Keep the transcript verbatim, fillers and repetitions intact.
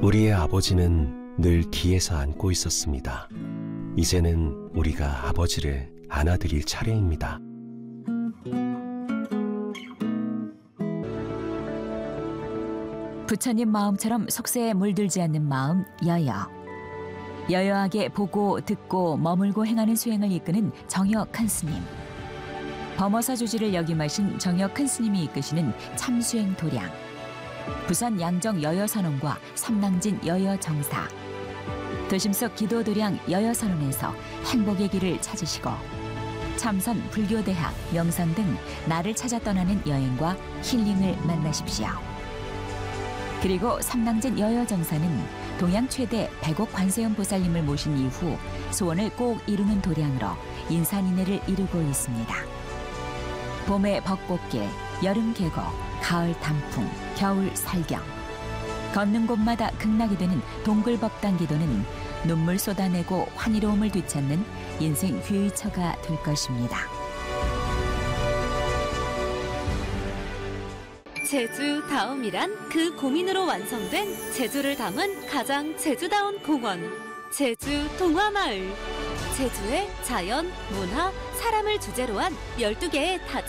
우리의 아버지는 늘 뒤에서 안고 있었습니다. 이제는 우리가 아버지를 안아드릴 차례입니다. 부처님 마음처럼 속세에 물들지 않는 마음 여여. 여여하게 보고 듣고 머물고 행하는 수행을 이끄는 정혁한 스님. 범어사 주지를 역임하신 정혁한 스님이 이끄시는 참수행 도량. 부산 양정 여여선원과 삼낭진 여여정사. 도심속 기도도량 여여선원에서 행복의 길을 찾으시고 참선 불교대학 명상 등 나를 찾아 떠나는 여행과 힐링을 만나십시오. 그리고 삼낭진 여여정사는 동양 최대 백옥 관세음 보살님을 모신 이후 소원을 꼭 이루는 도량으로 인산인해를 이루고 있습니다. 봄의 벚꽃길, 여름 계곡, 가을 단풍, 겨울 살경. 걷는 곳마다 극락이 되는 동글법당 기도는 눈물 쏟아내고 환희로움을 되찾는 인생 휘의처가 될 것입니다. 제주 다음이란 그 고민으로 완성된 제주를 담은 가장 제주다운 공원, 제주 동화마을. 제주의 자연, 문화, 사람을 주제로 한 열두 개의 다